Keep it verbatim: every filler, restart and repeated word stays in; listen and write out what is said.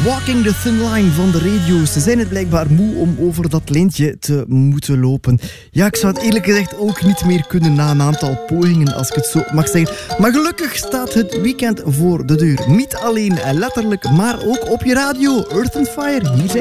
Walking the Thin Line van de radio's. Ze zijn het blijkbaar moe om over dat lintje te moeten lopen. Ja, ik zou het eerlijk gezegd ook niet meer kunnen na een aantal pogingen, als ik het zo mag zeggen. Maar gelukkig staat het weekend voor de deur. Niet alleen letterlijk, maar ook op je radio. Earth and Fire, hier zijn